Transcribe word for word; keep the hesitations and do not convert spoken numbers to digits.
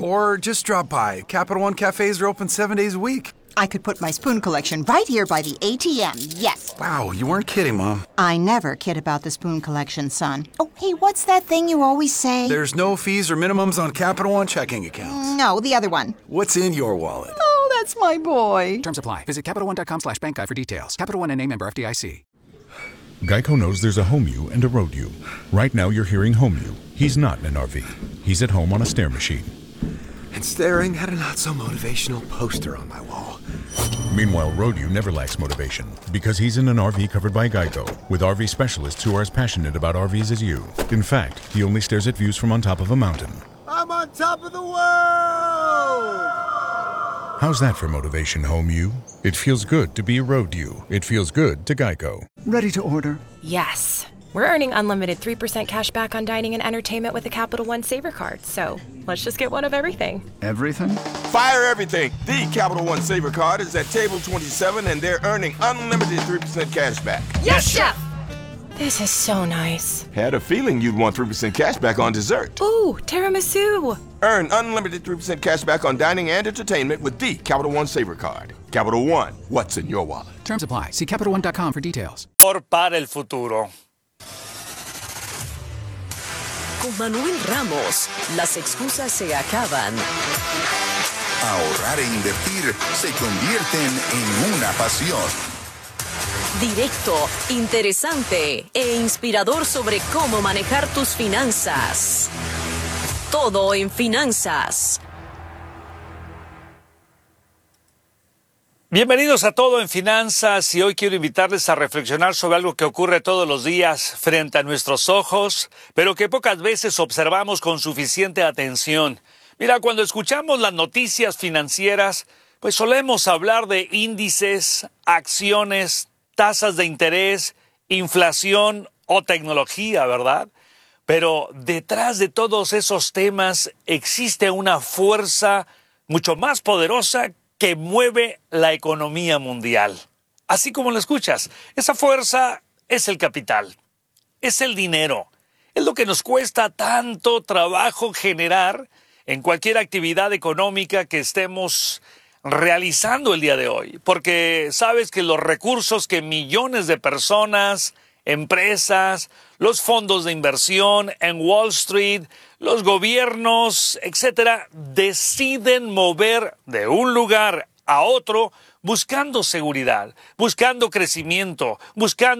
Or just drop by. Capital One cafes are open seven days a week. I could put my spoon collection right here by the A T M, yes. Wow, you weren't kidding, Mom. I never kid about the spoon collection, son. Oh, hey, what's that thing you always say? There's no fees or minimums on Capital One checking accounts. No, the other one. What's in your wallet? Oh, that's my boy. Terms apply. Visit CapitalOne.com slash bank guide for details. Capital One N A member F D I C. Geico knows there's a home you and a road you. Right now you're hearing home you. He's not in an R V. He's at home on a stair machine. And staring at a not-so-motivational poster on my wall. Meanwhile, road you never lacks motivation because he's in an R V covered by Geico with R V specialists who are as passionate about R Vs as you. In fact, he only stares at views from on top of a mountain. I'm on top of the world! How's that for motivation, home you? It feels good to be a road you. It feels good to Geico. Ready to order? Yes. We're earning unlimited three percent cash back on dining and entertainment with a Capital One Saver card. So let's just get one of everything. Everything? Fire everything. The Capital One Saver card is at table twenty-seven, and they're earning unlimited three percent cash back. Yes, Chef! This is so nice. Had a feeling you'd want three percent cash back on dessert. Ooh, tiramisu. Earn unlimited three percent cash back on dining and entertainment with the Capital One Saver card. Capital One, what's in your wallet? Terms apply. See Capital One dot com for details. Por para el futuro. Con Manuel Ramos, las excusas se acaban. Ahorrar e invertir se convierten en una pasión. Directo, interesante e inspirador sobre cómo manejar tus finanzas. Todo en finanzas. Bienvenidos a Todo en Finanzas, y hoy quiero invitarles a reflexionar sobre algo que ocurre todos los días frente a nuestros ojos, pero que pocas veces observamos con suficiente atención. Mira, cuando escuchamos las noticias financieras, pues solemos hablar de índices, acciones, tasas de interés, inflación o tecnología, ¿verdad? Pero detrás de todos esos temas existe una fuerza mucho más poderosa que mueve la economía mundial. Así como lo escuchas, esa fuerza es el capital, es el dinero, es lo que nos cuesta tanto trabajo generar en cualquier actividad económica que estemos realizando el día de hoy. Porque sabes que los recursos que millones de personas, empresas, los fondos de inversión en Wall Street, los gobiernos, etcétera, deciden mover de un lugar a otro buscando seguridad, buscando crecimiento, buscando